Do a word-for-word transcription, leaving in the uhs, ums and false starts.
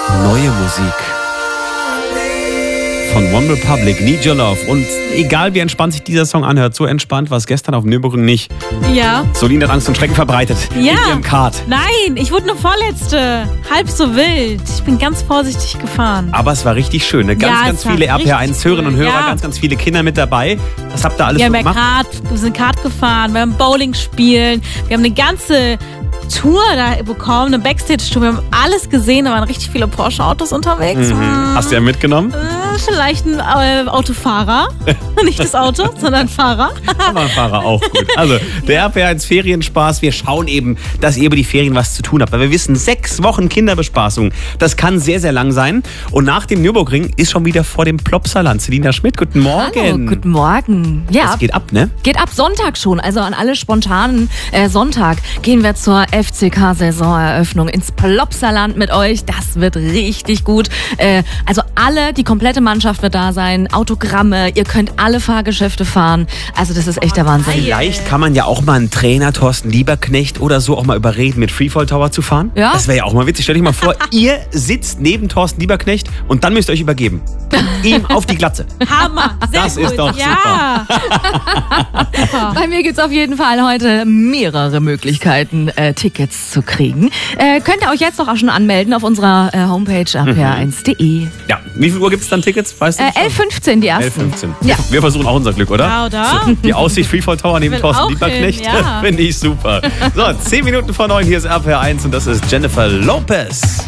Neue Musik von One Republic, Need Your Love. Und egal wie entspannt sich dieser Song anhört, so entspannt war es gestern auf dem Nürburgring nicht. Ja. Solin hat Angst und Schrecken verbreitet Ja. in ihrem Kart. Nein, ich wurde nur Vorletzte. Halb so wild. Ich bin ganz vorsichtig gefahren. Aber es war richtig schön. Ne? Ganz, Ja, ganz es war viele R P R eins richtig Hörerinnen und cool. Hörer, Ja. ganz, ganz viele Kinder mit dabei. Was habt ihr alles Wir so haben ja gemacht? Kart, wir sind Kart gefahren, wir haben Bowling spielen, wir haben eine ganze Tour da bekommen, eine Backstage-Tour. Wir haben alles gesehen, da waren richtig viele Porsche-Autos unterwegs. Mhm. Hast du ja mitgenommen? Äh, vielleicht ein äh, Autofahrer. Nicht das Auto, sondern ein Fahrer. Aber ein Fahrer auch gut. Also, der R P R eins Ferienspaß. Wir schauen eben, dass ihr über die Ferien was zu tun habt. Weil wir wissen, sechs Wochen Kinderbespaßung, das kann sehr, sehr lang sein. Und nach dem Nürburgring ist schon wieder vor dem Plopsaland. Selina Schmidt, guten Morgen. Hallo, guten Morgen. Ja, Das geht ab, ne? geht ab Sonntag schon. Also an alle spontanen äh, Sonntag gehen wir zur F C K-Saisoneröffnung ins Plopsaland mit euch. Das wird richtig gut. Äh, also alle, die komplette Mannschaft wird da sein. Autogramme, ihr könnt alle Fahrgeschäfte fahren. Also das ist echt der Wahnsinn. Vielleicht kann man ja auch mal einen Trainer, Thorsten Lieberknecht oder so, auch mal überreden, mit Freefall Tower zu fahren. Ja. Das wäre ja auch mal witzig. Stell dich mal vor, ihr sitzt neben Thorsten Lieberknecht und dann müsst ihr euch übergeben. Ihm auf die Glatze. Hammer, sehr Das gut. ist doch ja. Bei mir gibt es auf jeden Fall heute mehrere Möglichkeiten, äh, Tickets zu kriegen. Äh, könnt ihr euch jetzt doch auch schon anmelden auf unserer äh, Homepage r p r eins punkt de. Ja, wie viel Uhr gibt es dann Tickets? Weißt du? Äh, elf Uhr fünfzehn die ersten. elf fünfzehn. Ja. Wir versuchen auch unser Glück, oder? Ja, oder? So, die Aussicht Freefall Tower neben will Thorsten auch Lieberknecht, hin, ja. finde ich super. So, zehn Minuten vor neun, hier ist R P R eins und das ist Jennifer Lopez.